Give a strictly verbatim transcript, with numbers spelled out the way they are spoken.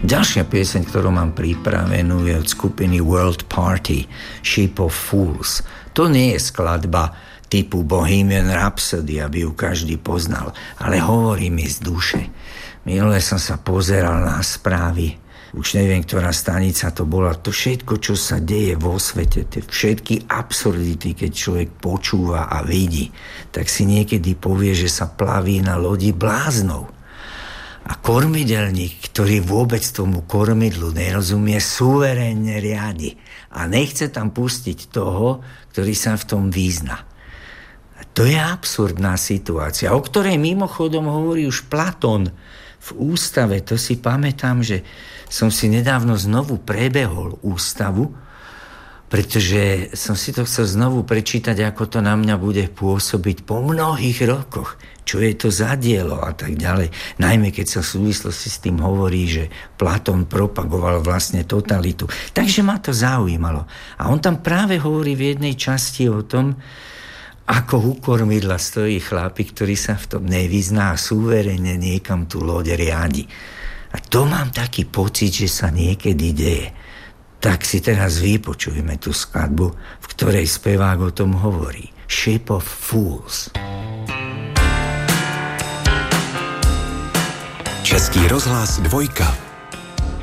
Ďalšia pieseň, ktorú mám pripravenú, je od skupiny World Party, Ship of Fools. To nie je skladba typu Bohemian Rhapsody, aby ju každý poznal, ale hovorí mi z duše. Minule som sa pozeral na správy, už neviem, ktorá stanica to bola, to všetko, čo sa deje vo svete, tie všetky absurdity, keď človek počúva a vidí, tak si niekedy povie, že sa plaví na lodi bláznov. A kormidelník, ktorý vôbec tomu kormidlu nerozumie, suverénne riadi a nechce tam pustiť toho, ktorý sa v tom vyzná. A to je absurdná situácia, o ktorej mimochodom hovorí už Platón v ústave. To si pamätám, že som si nedávno znovu prebehol ústavu, pretože som si to chcel znovu prečítať, ako to na mňa bude pôsobiť po mnohých rokoch, čo je to za dielo a tak ďalej. Najmä keď sa v súvislosti s tým hovorí, že Platón propagoval vlastne totalitu. Takže ma to zaujímalo. A on tam práve hovorí v jednej časti o tom, ako u kormidla stojí chlapík, ktorý sa v tom nevyzná a súverene niekam tú loď riadi. A to mám taký pocit, že sa niekedy deje. Tak si teraz vypočujeme tú skladbu, v ktorej spevák o tom hovorí. Ship of Fools. Český rozhlas dvojka.